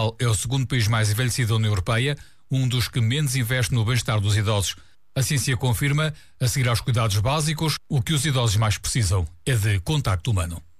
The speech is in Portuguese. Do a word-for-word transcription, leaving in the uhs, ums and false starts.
É o segundo país mais envelhecido da União Europeia, um dos que menos investe no bem-estar dos idosos. A ciência confirma, a seguir aos cuidados básicos, o que os idosos mais precisam é de contacto humano.